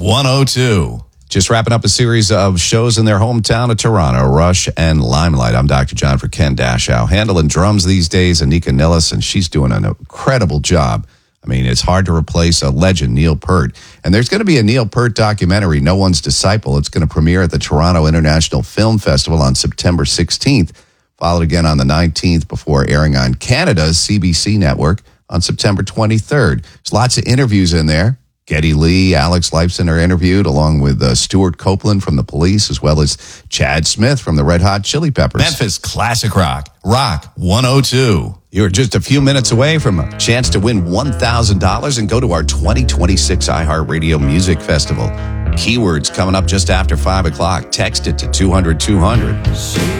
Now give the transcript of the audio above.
102. Just wrapping up a series of shows in their hometown of Toronto, Rush and Limelight. I'm Dr. John for Ken Dashow. Handling drums these days, Anika Nilles, and she's doing an incredible job. I mean, it's hard to replace a legend, Neil Peart. And there's going to be a Neil Peart documentary, No One's Disciple. It's going to premiere at the Toronto International Film Festival on September 16th, followed again on the 19th before airing on Canada's CBC network on September 23rd. There's lots of interviews in there. Geddy Lee, Alex Lifeson are interviewed, along with Stuart Copeland from the Police, as well as Chad Smith from the Red Hot Chili Peppers. Memphis Classic Rock, Rock 102. You're just a few minutes away from a chance to win $1,000 and go to our 2026 iHeartRadio Music Festival. Keywords coming up just after 5 o'clock. Text it to 200-200.